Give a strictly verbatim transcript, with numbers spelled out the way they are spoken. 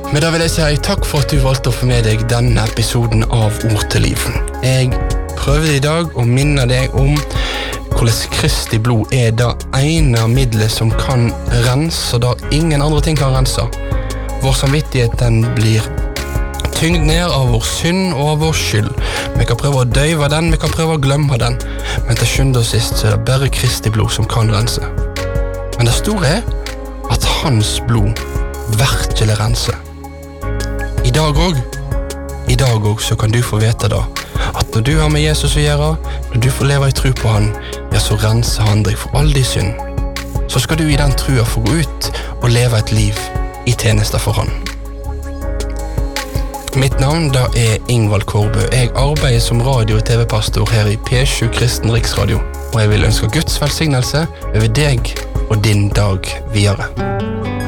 Men da vil jeg si takk for at du valgte å få med deg denne episoden av Ord til liv. Jeg prøver i dag å minne deg om hvordan Kristi blod er det ene middelet som kan rense, og da ingen andre ting kan rense. Vår samvittighet den blir tyngt ned av vår synd og av vår skyld. Vi kan prøve å døyve den, vi kan prøve å glemme den, men til sjuende og sist så er det bare Kristi blod som kan rense. Men det store er at hans blod virkelig renser. I dag også, i dag også så kan du få vite da, at når du har med Jesus å gjøre, når du får leve i tro på han, ja så renser han deg for all din synd. Så skal du i den trua få gå ut og leve et liv i tjeneste for han. Mitt navn da er Ingvald Korbø. Jeg arbeider som radio- og T V-pastor her i P sju Kristen Riksradio, og jeg vil ønske Guds velsignelse over deg og din dag videre.